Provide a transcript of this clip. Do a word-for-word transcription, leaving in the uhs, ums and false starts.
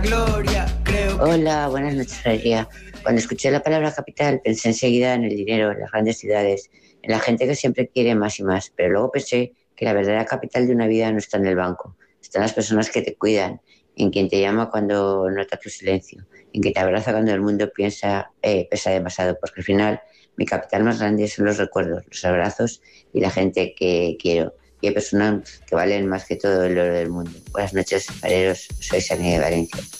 Gloria, creo que... Hola, buenas noches, María. Cuando escuché la palabra capital pensé enseguida en el dinero, en las grandes ciudades, en la gente que siempre quiere más y más, pero luego pensé que la verdadera capital de una vida no está en el banco, está en las personas que te cuidan, en quien te llama cuando nota tu silencio, en que te abraza cuando el mundo piensa, eh, pesa demasiado, porque al final mi capital más grande son los recuerdos, los abrazos y la gente que quiero. Y hay personas que valen más que todo el oro del mundo. Buenas noches, fareros. Soy Sani de Valencia.